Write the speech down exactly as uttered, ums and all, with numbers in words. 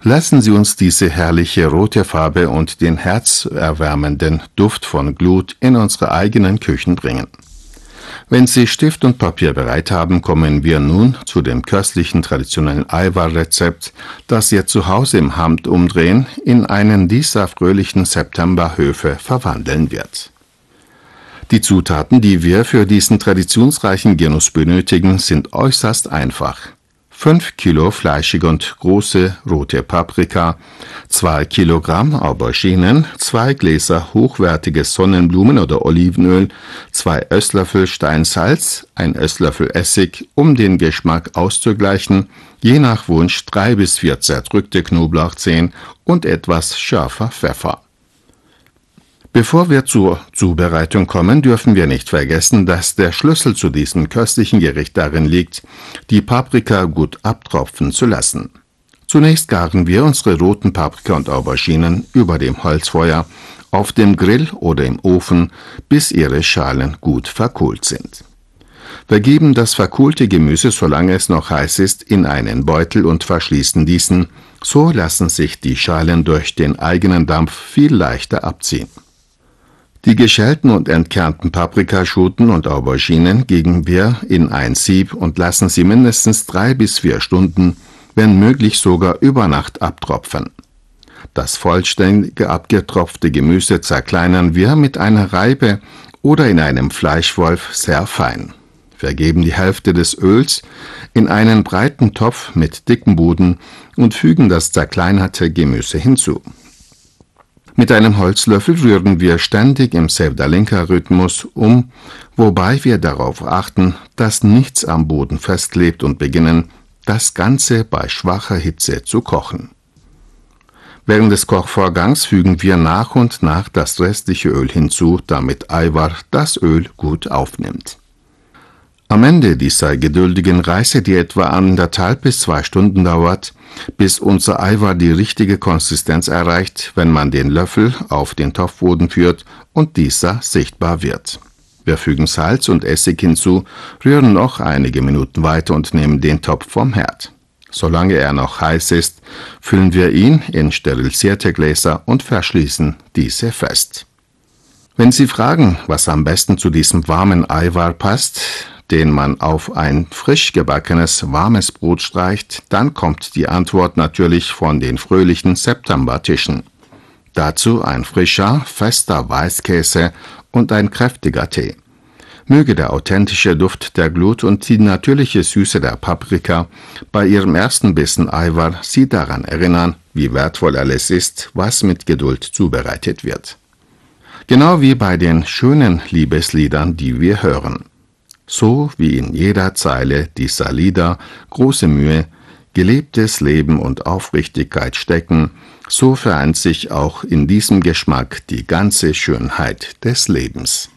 Lassen Sie uns diese herrliche rote Farbe und den herzerwärmenden Duft von Glut in unsere eigenen Küchen bringen. Wenn Sie Stift und Papier bereit haben, kommen wir nun zu dem köstlichen traditionellen Ajvar-Rezept, das Ihr zu Hause im Handumdrehen in einen dieser fröhlichen Septemberhöfe verwandeln wird. Die Zutaten, die wir für diesen traditionsreichen Genuss benötigen, sind äußerst einfach. fünf Kilo fleischige und große rote Paprika, zwei Kilogramm Auberginen, zwei Gläser hochwertiges Sonnenblumen- oder Olivenöl, zwei Esslöffel Steinsalz, ein Esslöffel Essig, um den Geschmack auszugleichen, je nach Wunsch drei bis vier zerdrückte Knoblauchzehen und etwas scharfer Pfeffer. Bevor wir zur Zubereitung kommen, dürfen wir nicht vergessen, dass der Schlüssel zu diesem köstlichen Gericht darin liegt, die Paprika gut abtropfen zu lassen. Zunächst garen wir unsere roten Paprika und Auberginen über dem Holzfeuer, auf dem Grill oder im Ofen, bis ihre Schalen gut verkohlt sind. Wir geben das verkohlte Gemüse, solange es noch heiß ist, in einen Beutel und verschließen diesen, so lassen sich die Schalen durch den eigenen Dampf viel leichter abziehen. Die geschälten und entkernten Paprikaschoten und Auberginen geben wir in ein Sieb und lassen sie mindestens drei bis vier Stunden, wenn möglich sogar über Nacht abtropfen. Das vollständige abgetropfte Gemüse zerkleinern wir mit einer Reibe oder in einem Fleischwolf sehr fein. Wir geben die Hälfte des Öls in einen breiten Topf mit dickem Boden und fügen das zerkleinerte Gemüse hinzu. Mit einem Holzlöffel rühren wir ständig im Sevdalinka-Rhythmus um, wobei wir darauf achten, dass nichts am Boden festklebt und beginnen, das Ganze bei schwacher Hitze zu kochen. Während des Kochvorgangs fügen wir nach und nach das restliche Öl hinzu, damit Ajvar das Öl gut aufnimmt. Am Ende dieser geduldigen Reise, die etwa anderthalb bis zwei Stunden dauert, bis unser Ajvar die richtige Konsistenz erreicht, wenn man den Löffel auf den Topfboden führt und dieser sichtbar wird. Wir fügen Salz und Essig hinzu, rühren noch einige Minuten weiter und nehmen den Topf vom Herd. Solange er noch heiß ist, füllen wir ihn in sterilisierte Gläser und verschließen diese fest. Wenn Sie fragen, was am besten zu diesem warmen Ajvar passt, den man auf ein frisch gebackenes, warmes Brot streicht, dann kommt die Antwort natürlich von den fröhlichen Septembertischen. Dazu ein frischer, fester Weißkäse und ein kräftiger Tee. Möge der authentische Duft der Glut und die natürliche Süße der Paprika bei Ihrem ersten Bissen Ajvar Sie daran erinnern, wie wertvoll alles ist, was mit Geduld zubereitet wird. Genau wie bei den schönen Liebesliedern, die wir hören. So wie in jeder Zeile dieser Lieder große Mühe, gelebtes Leben und Aufrichtigkeit stecken, so vereint sich auch in diesem Geschmack die ganze Schönheit des Lebens.